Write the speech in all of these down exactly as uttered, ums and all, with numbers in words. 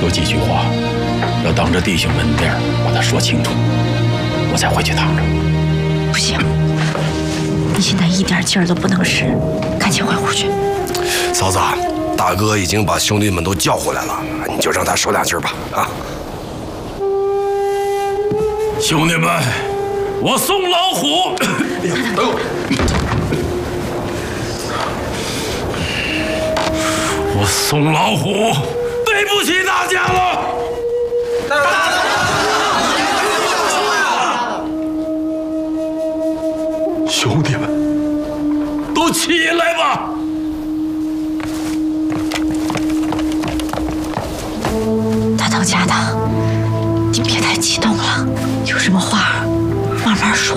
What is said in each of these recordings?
几句话，要当着弟兄们面把他说清楚，我才回去趟着。 不行，你现在一点劲儿都不能使，赶紧回屋去。 嫂子，大哥已经把兄弟们都叫回来了，你就让他说两句吧，啊！ 兄弟们，我宋老虎。 等我。 我宋老虎对不起大家了。兄弟们，都起来吧！ 大当家的，你别太激动了，有什么话慢慢说。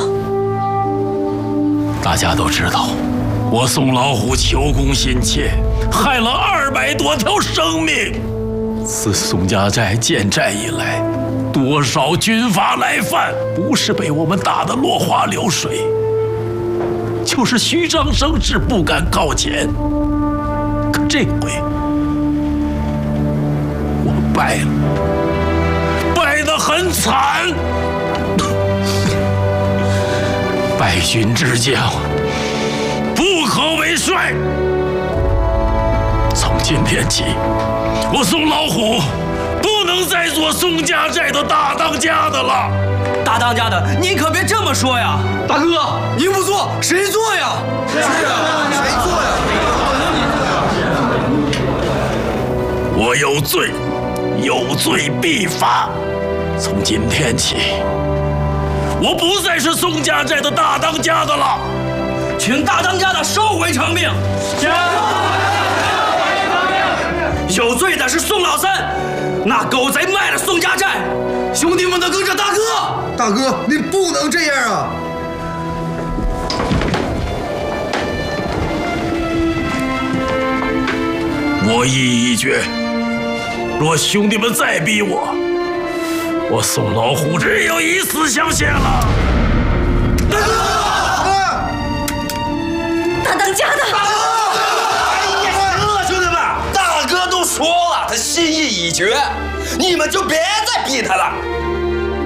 大家都知道。 我宋老虎求功心切，害了二百多条生命。自宋家寨建寨以来，多少军阀来犯，不是被我们打得落花流水，就是虚张声势，不敢靠前。可这回，我败了，败得很惨。败军之将。 不可为帅。从今天起，我宋老虎不能再做宋家寨的大当家的了。 大当家的，您可别这么说呀！ 大哥，您不做谁做呀？ 是啊，谁做呀？ 我有罪，有罪必罚。从今天起，我不再是宋家寨的大当家的了。 请大当家的收回成命。有罪的是宋老三，那狗贼卖了宋家寨，兄弟们都跟着大哥。 大哥，你不能这样啊！ 我意已决，若兄弟们再逼我，我宋老虎只有以死相协了。大哥。 大当家的， 大哥！哎呀，行了，兄弟们，大哥都说了，他心意已决，你们就别再逼他了。